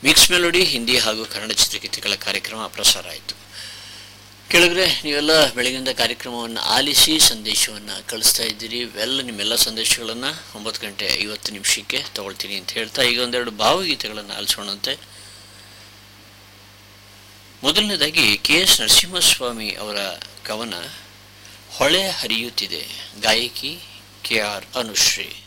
Mix melody Hindi ಹಾಗೂ ಕನ್ನಡ ಚಿತ್ರಗೀತೆಗಳ ಕಾರ್ಯಕ್ರಮ ಪ್ರಸಾರ ಆಯಿತು. ಕೆಳಗಡೆ ನೀವೆಲ್ಲ ಬೆಳಗಿನಿಂದ ಕಾರ್ಯಕ್ರಮವನ್ನು ಆಲಿಸಿ ಸಂದೇಶವನ್ನು ಕಳಿಸ್ತಾ ಇದ್ದೀರಿ. ನಿಮ್ಮೆಲ್ಲ ಸಂದೇಶಗಳನ್ನು 9:50 ತಗೊಳ್ತೀನಿ ಅಂತ ಹೇಳ್ತಾ ಈಗ ಒಂದೆರಡು ಭಾವಗೀತೆಗಳನ್ನು ಆಲಿಸೋಣಂತೆ. ಮೊದಲನೇದಾಗಿ KS ನರಸಿಂಹಸ್ವಾಮಿ ಅವರ ಕವನ ಹೊಳೆ ಹರಿಯುತ್ತಿದೆ, ಗಾಯಕಿ KR ಅನುಶ್ರೀ.